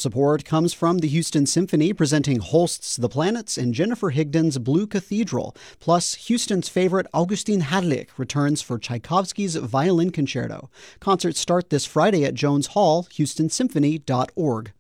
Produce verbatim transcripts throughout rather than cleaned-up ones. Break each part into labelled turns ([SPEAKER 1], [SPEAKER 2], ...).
[SPEAKER 1] Support comes from the Houston Symphony presenting Holst's The Planets and Jennifer Higdon's Blue Cathedral. Plus, Houston's favorite Augustin Hadlik returns for Tchaikovsky's Violin Concerto. Concerts start this Friday at Jones Hall, houston symphony dot org.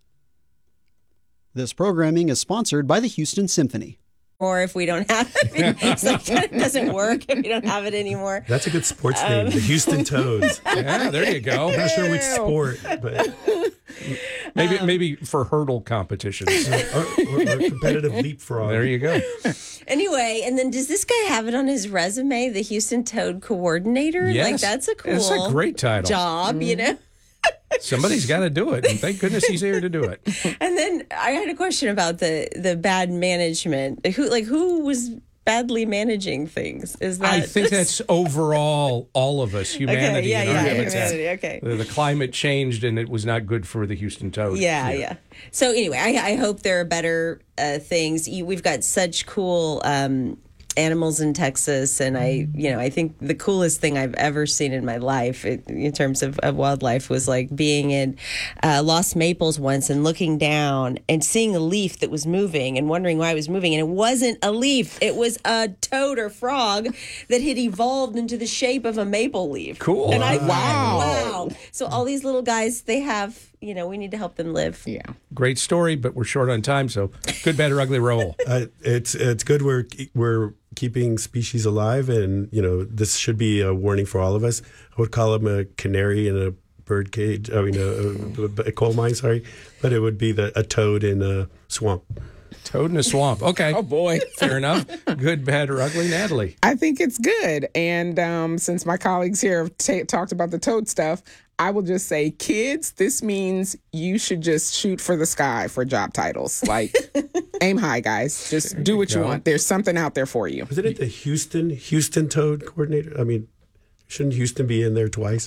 [SPEAKER 1] This programming is sponsored by the Houston Symphony.
[SPEAKER 2] Or if we don't have it, it's like it doesn't work if we don't have it anymore.
[SPEAKER 3] That's a good sports name, um, the Houston Toads.
[SPEAKER 4] Yeah, there you go.
[SPEAKER 3] I'm not sure which sport, but
[SPEAKER 4] maybe um, maybe for hurdle competitions
[SPEAKER 3] or, or, or competitive leapfrog.
[SPEAKER 4] There you go.
[SPEAKER 2] Anyway, and then does this guy have it on his resume, the Houston Toad Coordinator?
[SPEAKER 4] Yes.
[SPEAKER 2] Like that's a cool
[SPEAKER 4] It's a great title.
[SPEAKER 2] job, mm. you know.
[SPEAKER 4] Somebody's got to do it, and thank goodness he's here to do it.
[SPEAKER 2] And then I had a question about the the bad management. Who like who was badly managing things? Is that
[SPEAKER 4] I think that's overall all of us, humanity.
[SPEAKER 2] Okay, yeah,
[SPEAKER 4] in our
[SPEAKER 2] yeah,
[SPEAKER 4] habitat.
[SPEAKER 2] humanity. Okay.
[SPEAKER 4] The, the climate changed, and it was not good for the Houston Toad.
[SPEAKER 2] Yeah, yeah. yeah. So anyway, I, I hope there are better uh, things. You, we've got such cool. Um, animals in Texas, and I, you know, I think the coolest thing I've ever seen in my life it, in terms of, of wildlife was like being in uh, Lost Maples once and looking down and seeing a leaf that was moving and wondering why it was moving, and it wasn't a leaf, it was a toad or frog that had evolved into the shape of a maple leaf.
[SPEAKER 4] Cool.
[SPEAKER 2] And I
[SPEAKER 4] wow.
[SPEAKER 2] thought, wow. So all these little guys, they have, you know, we need to help them live.
[SPEAKER 5] Yeah.
[SPEAKER 4] Great story, but we're short on time, so good, bad, or ugly roll.
[SPEAKER 3] Uh, it's it's good we're we're keeping species alive, and you know this should be a warning for all of us. I would call him a canary in a bird cage. I mean, a, a, a coal mine. Sorry, but it would be the a toad in a swamp.
[SPEAKER 4] Toad in a swamp. Okay.
[SPEAKER 5] Oh, boy.
[SPEAKER 4] Fair enough. Good, bad, or ugly, Natalie?
[SPEAKER 5] I think it's good. And um, since my colleagues here have t- talked about the toad stuff, I will just say, kids, this means you should just shoot for the sky for job titles. Like, aim high, guys. Just there do what you, you want. There's something out there for you.
[SPEAKER 3] Isn't it the Houston Houston Toad Coordinator? I mean, shouldn't Houston be in there twice?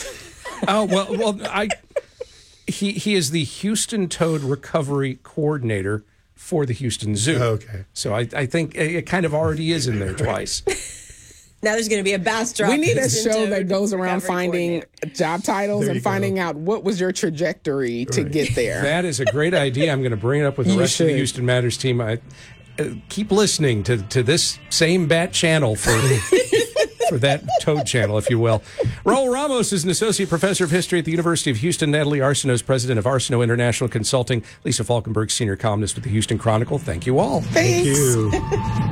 [SPEAKER 4] Oh, well, well, I he he is the Houston Toad Recovery Coordinator for the Houston Zoo.
[SPEAKER 3] Okay.
[SPEAKER 4] So I, I think it kind of already is in there twice.
[SPEAKER 2] Now there's going to be a bass drop.
[SPEAKER 5] We need a show that goes around finding job titles and finding go. out what was your trajectory right. to get there.
[SPEAKER 4] That is a great idea. I'm going to bring it up with the
[SPEAKER 5] you
[SPEAKER 4] rest
[SPEAKER 5] should.
[SPEAKER 4] of the Houston Matters team. I, uh, keep listening to, to this same bat channel for for that toad channel, if you will. Raul Ramos is an associate professor of history at the University of Houston. Natalie Arsenault is president of Arsenault International Consulting. Lisa Falkenberg, senior columnist with the Houston Chronicle. Thank you all.
[SPEAKER 5] Thanks.
[SPEAKER 3] Thank you.